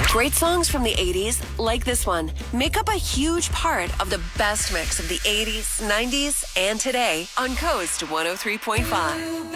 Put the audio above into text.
Great songs from the 80s, like this one, make up a huge part of the best mix of the 80s, 90s, and today on Coast 103.5.